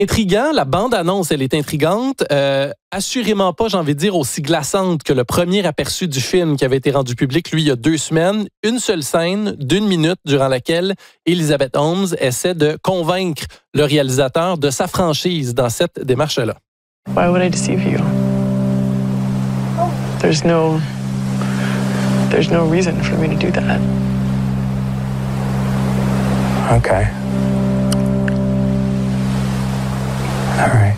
Intriguant, la bande-annonce, elle est intrigante. Assurément pas, j'ai envie de dire, aussi glaçante que le premier aperçu du film qui avait été rendu public, lui, il y a 2 semaines. Une seule scène d'1 minute durant laquelle Elizabeth Holmes essaie de convaincre le réalisateur de sa franchise dans cette démarche-là. Why would I deceive you? There's no reason for me to do that. Okay. All right.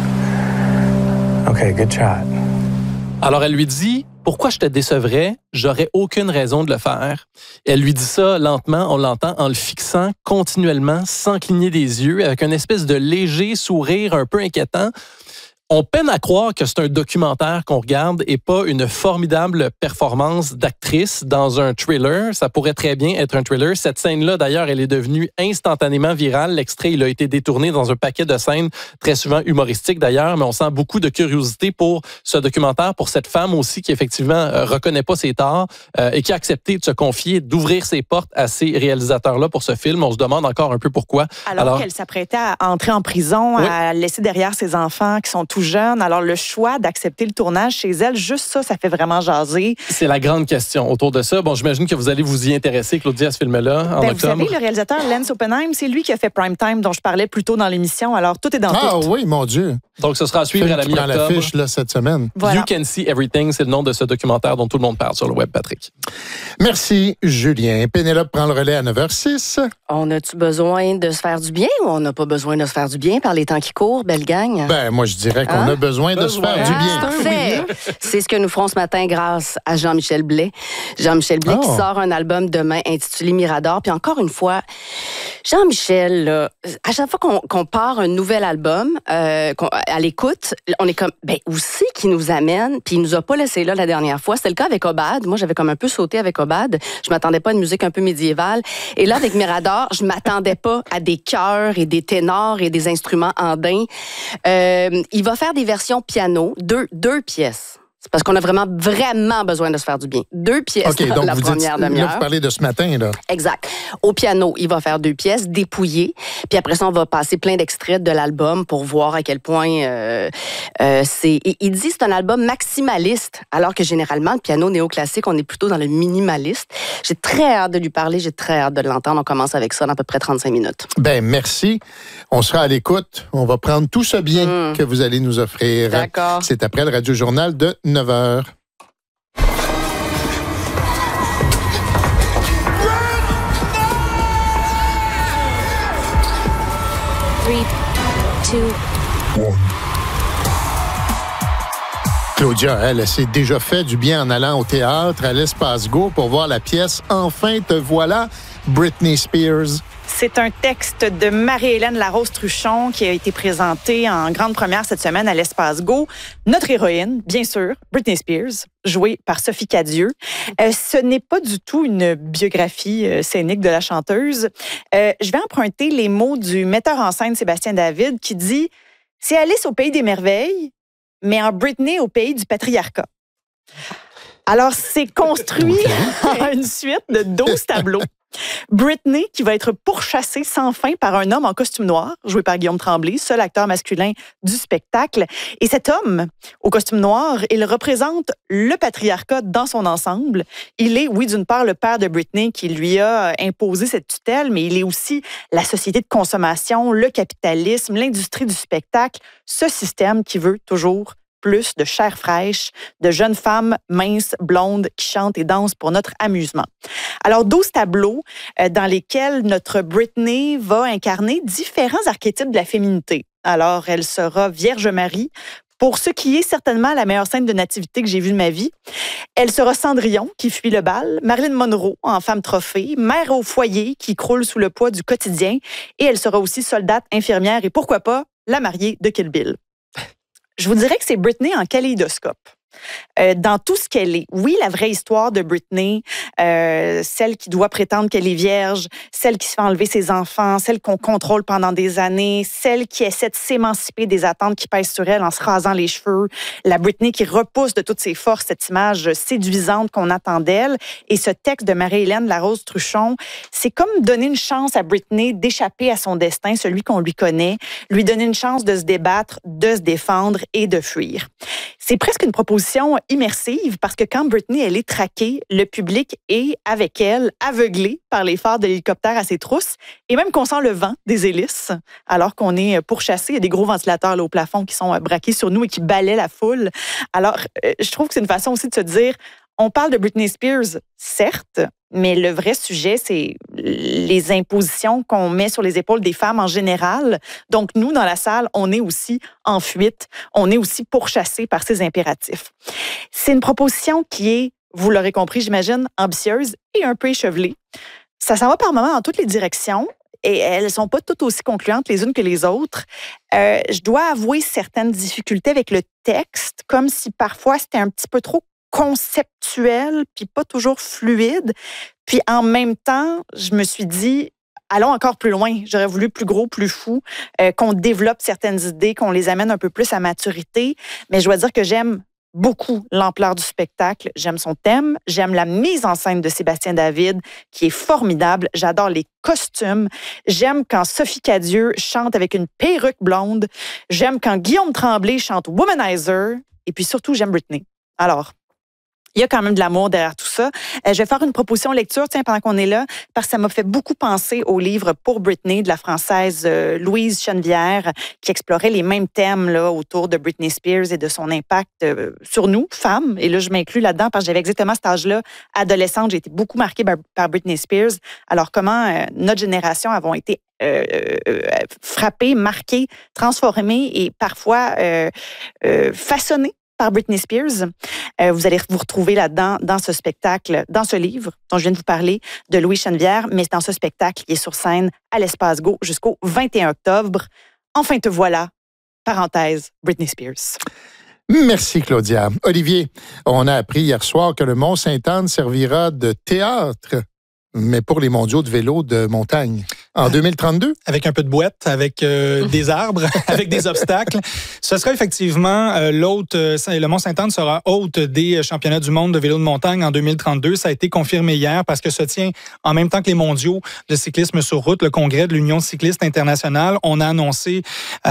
Okay, good shot. Alors, elle lui dit « Pourquoi je te décevrais? J'aurais aucune raison de le faire. » Elle lui dit ça lentement, on l'entend, en le fixant continuellement, sans cligner des yeux, avec une espèce de léger sourire un peu inquiétant. On peine à croire que c'est un documentaire qu'on regarde et pas une formidable performance d'actrice dans un thriller. Ça pourrait très bien être un thriller. Cette scène-là, d'ailleurs, elle est devenue instantanément virale. L'extrait, il a été détourné dans un paquet de scènes, très souvent humoristiques d'ailleurs, mais on sent beaucoup de curiosité pour ce documentaire, pour cette femme aussi qui, effectivement, reconnaît pas ses torts et qui a accepté de se confier, d'ouvrir ses portes à ces réalisateurs-là pour ce film. On se demande encore un peu pourquoi. Alors qu'elle s'apprêtait à entrer en prison, oui, à laisser derrière ses enfants qui sont tout jeune. Alors, le choix d'accepter le tournage chez elle, juste ça fait vraiment jaser. C'est la grande question autour de ça. Bon, j'imagine que vous allez vous y intéresser, Claudia, à ce film-là, en octobre. Vous savez, le réalisateur Lance Oppenheim, c'est lui qui a fait Primetime, dont je parlais plus tôt dans l'émission. Alors, tout est dans tout. Ah oui, mon Dieu. Donc, ce sera à suivre à la mi-octobre. L'affiche là, cette semaine. Voilà. You Can See Everything, c'est le nom de ce documentaire dont tout le monde parle sur le web, Patrick. Merci, Julien. Pénélope prend le relais à 9h06. On a-tu besoin de se faire du bien ou on n'a pas besoin de se faire du bien par les temps qui courent, belle gang? Ben, moi, je dirais qu'on a besoin de se faire du bien. Parfait. C'est ce que nous ferons ce matin grâce à Jean-Michel Blais. Jean-Michel Blais qui sort un album demain intitulé Mirador. Puis encore une fois, Jean-Michel, là, à chaque fois qu'on part un nouvel album, à l'écoute, on est comme, ben, où c'est qu'il nous amène? Puis il nous a pas laissé là la dernière fois. C'était le cas avec Obad. Moi, j'avais comme un peu sauté avec Obad. Je m'attendais pas à une musique un peu médiévale. Et là, avec Mirador, je m'attendais pas à des chœurs et des ténors et des instruments andins. Il va faire des versions piano, deux pièces. C'est parce qu'on a vraiment besoin de se faire du bien. 2 pièces dans la première demi-heure. Là, vous parlez de ce matin, là. Exact. Au piano, il va faire 2 pièces, dépouillées. Puis après ça, on va passer plein d'extraits de l'album pour voir à quel point c'est... Il dit que c'est un album maximaliste, alors que généralement, le piano néoclassique, on est plutôt dans le minimaliste. J'ai très hâte de lui parler, j'ai très hâte de l'entendre. On commence avec ça dans à peu près 35 minutes. Ben, merci. On sera à l'écoute. On va prendre tout ce bien que vous allez nous offrir. D'accord. C'est après le Radio-Journal de 9h. Claudia, elle s'est déjà fait du bien en allant au théâtre à l'Espace Go pour voir la pièce « Enfin te voilà », Britney Spears. C'est un texte de Marie-Hélène Larose-Truchon qui a été présenté en grande première cette semaine à l'Espace Go. Notre héroïne, bien sûr, Britney Spears, jouée par Sophie Cadieux. Ce n'est pas du tout une biographie scénique de la chanteuse. Je vais emprunter les mots du metteur en scène Sébastien David qui dit « C'est Alice au pays des merveilles, mais en Britney au pays du patriarcat ». Alors, c'est construit en une suite de 12 tableaux. Britney qui va être pourchassée sans fin par un homme en costume noir, joué par Guillaume Tremblay, seul acteur masculin du spectacle. Et cet homme, au costume noir, il représente le patriarcat dans son ensemble. Il est, oui, d'une part, le père de Britney qui lui a imposé cette tutelle, mais il est aussi la société de consommation, le capitalisme, l'industrie du spectacle, ce système qui veut toujours plus de chair fraîche, de jeunes femmes minces, blondes, qui chantent et dansent pour notre amusement. Alors, 12 tableaux dans lesquels notre Britney va incarner différents archétypes de la féminité. Alors, elle sera Vierge Marie, pour ce qui est certainement la meilleure scène de nativité que j'ai vue de ma vie. Elle sera Cendrillon, qui fuit le bal, Marilyn Monroe, en femme trophée, mère au foyer, qui croule sous le poids du quotidien, et elle sera aussi soldate, infirmière et pourquoi pas, la mariée de Kill Bill. Je vous dirais que c'est Britney en kaléidoscope. dans tout ce qu'elle est. Oui, la vraie histoire de Britney, celle qui doit prétendre qu'elle est vierge, celle qui se fait enlever ses enfants, celle qu'on contrôle pendant des années, celle qui essaie de s'émanciper des attentes qui pèsent sur elle en se rasant les cheveux, la Britney qui repousse de toutes ses forces cette image séduisante qu'on attend d'elle. Et ce texte de Marie-Hélène Larose-Truchon, c'est comme donner une chance à Britney d'échapper à son destin, celui qu'on lui connaît, lui donner une chance de se débattre, de se défendre et de fuir. C'est presque une proposition immersive parce que quand Britney, elle est traquée, le public est, avec elle, aveuglé par les phares de l'hélicoptère à ses trousses et même qu'on sent le vent des hélices alors qu'on est pourchassé. Il y a des gros ventilateurs là, au plafond qui sont braqués sur nous et qui balaient la foule. Alors, je trouve que c'est une façon aussi de se dire, on parle de Britney Spears, certes, mais le vrai sujet, c'est les impositions qu'on met sur les épaules des femmes en général. Donc, nous, dans la salle, on est aussi en fuite. On est aussi pourchassés par ces impératifs. C'est une proposition qui est, vous l'aurez compris, j'imagine, ambitieuse et un peu échevelée. Ça s'en va par moments dans toutes les directions et elles ne sont pas toutes aussi concluantes les unes que les autres. Je dois avouer certaines difficultés avec le texte, comme si parfois c'était un petit peu trop conceptuel, puis pas toujours fluide. Puis en même temps, je me suis dit, allons encore plus loin. J'aurais voulu plus gros, plus fou, qu'on développe certaines idées, qu'on les amène un peu plus à maturité. Mais je dois dire que j'aime beaucoup l'ampleur du spectacle. J'aime son thème. J'aime la mise en scène de Sébastien David, qui est formidable. J'adore les costumes. J'aime quand Sophie Cadieux chante avec une perruque blonde. J'aime quand Guillaume Tremblay chante Womanizer. Et puis surtout, j'aime Britney. Alors, il y a quand même de l'amour derrière tout ça. Je vais faire une proposition lecture, pendant qu'on est là, parce que ça m'a fait beaucoup penser au livre Pour Britney de la Française Louise Chenevière, qui explorait les mêmes thèmes là, autour de Britney Spears et de son impact sur nous, femmes. Et là, je m'inclus là-dedans parce que j'avais exactement cet âge-là, adolescente. J'ai été beaucoup marquée par Britney Spears. Alors, comment notre génération avons été frappées, marquées, transformées et parfois façonnées par Britney Spears. Vous allez vous retrouver là-dedans, dans ce spectacle, dans ce livre dont je viens de vous parler, de Louise Chenevière, mais c'est dans ce spectacle qui est sur scène à l'Espace Go jusqu'au 21 octobre. Enfin, te voilà, parenthèse, Britney Spears. Merci, Claudia. Olivier, on a appris hier soir que le Mont-Sainte-Anne servira de théâtre, mais pour les mondiaux de vélo de montagne. En 2032? Avec un peu de boîte, avec des arbres, avec des obstacles. Ce sera effectivement le Mont-Sainte-Anne sera hôte des championnats du monde de vélo de montagne en 2032. Ça a été confirmé hier parce que se tient en même temps que les mondiaux de cyclisme sur route, le congrès de l'Union cycliste internationale. On a annoncé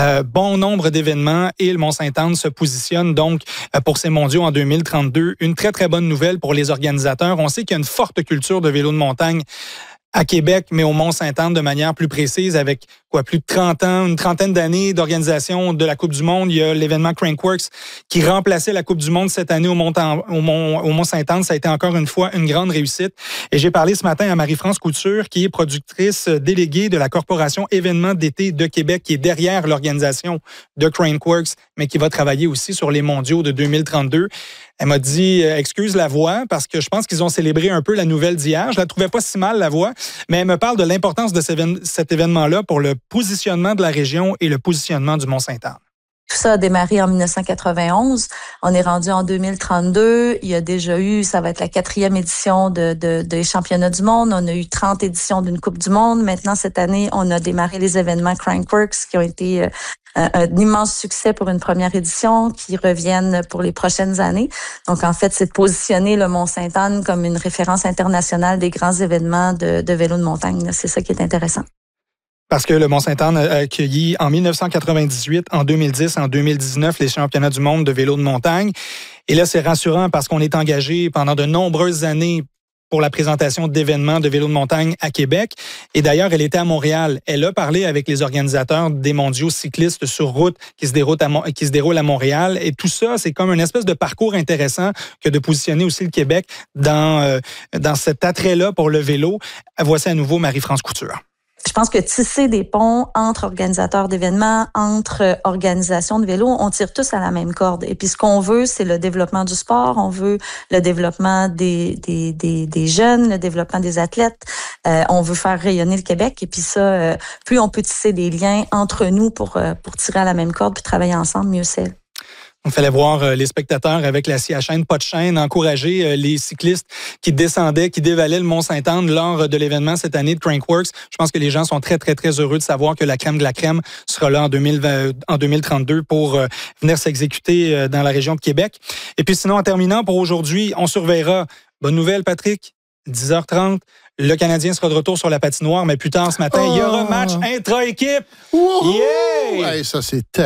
bon nombre d'événements et le Mont-Sainte-Anne se positionne donc pour ces mondiaux en 2032. Une très, très bonne nouvelle pour les organisateurs. On sait qu'il y a une forte culture de vélo de montagne à Québec, mais au Mont-Sainte-Anne de manière plus précise, avec plus de 30 ans, une trentaine d'années d'organisation de la Coupe du Monde. Il y a l'événement Crankworx qui remplaçait la Coupe du Monde cette année au Mont-Sainte-Anne. Ça a été encore une fois une grande réussite. Et j'ai parlé ce matin à Marie-France Couture, qui est productrice déléguée de la Corporation Événements d'été de Québec, qui est derrière l'organisation de Crankworx, mais qui va travailler aussi sur les mondiaux de 2032. Elle m'a dit, excuse la voix, parce que je pense qu'ils ont célébré un peu la nouvelle d'hier. Je la trouvais pas si mal, la voix, mais elle me parle de l'importance de cet événement-là pour le positionnement de la région et le positionnement du Mont-Sainte-Anne. Tout ça a démarré en 1991. On est rendu en 2032. Il y a déjà eu, ça va être la 4e édition des championnats du monde. On a eu 30 éditions d'une Coupe du monde. Maintenant, cette année, on a démarré les événements Crankworx qui ont été un immense succès pour une première édition, qui reviennent pour les prochaines années. Donc, en fait, c'est de positionner le Mont-Sainte-Anne comme une référence internationale des grands événements de vélo de montagne. C'est ça qui est intéressant. Parce que le Mont-Sainte-Anne a accueilli en 1998, en 2010, en 2019 les championnats du monde de vélo de montagne. Et là, c'est rassurant parce qu'on est engagé pendant de nombreuses années pour la présentation d'événements de vélo de montagne à Québec. Et d'ailleurs, elle était à Montréal. Elle a parlé avec les organisateurs des mondiaux cyclistes sur route qui se déroulent à Montréal. Et tout ça, c'est comme une espèce de parcours intéressant que de positionner aussi le Québec dans cet attrait-là pour le vélo. Voici à nouveau Marie-France Couture. Je pense que tisser des ponts entre organisateurs d'événements, entre organisations de vélo, on tire tous à la même corde. Et puis, ce qu'on veut, c'est le développement du sport. On veut le développement des jeunes, le développement des athlètes. On veut faire rayonner le Québec. Et puis ça, plus on peut tisser des liens entre nous pour tirer à la même corde puis travailler ensemble, mieux c'est. Il fallait voir les spectateurs avec la scie à chaîne, pas de chaîne, encourager les cyclistes qui descendaient, qui dévalaient le Mont-Sainte-Anne lors de l'événement cette année de Crankworx. Je pense que les gens sont très, très, très heureux de savoir que la crème de la crème sera là en 2032 pour venir s'exécuter dans la région de Québec. Et puis sinon, en terminant, pour aujourd'hui, on surveillera. Bonne nouvelle, Patrick, 10h30. Le Canadien sera de retour sur la patinoire, mais plus tard ce matin, il y aura match intra-équipe. Wow! Yeah! Ouais, ça, c'est